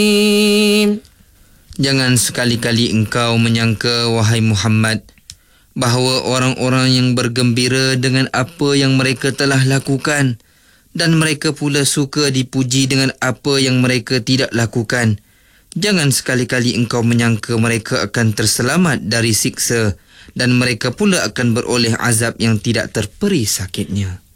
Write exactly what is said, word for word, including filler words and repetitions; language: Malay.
Jangan sekali-kali engkau menyangka, wahai Muhammad, bahawa orang-orang yang bergembira dengan apa yang mereka telah lakukan dan mereka pula suka dipuji dengan apa yang mereka tidak lakukan. Jangan sekali-kali engkau menyangka mereka akan terselamat dari siksa dan mereka pula akan beroleh azab yang tidak terperi sakitnya.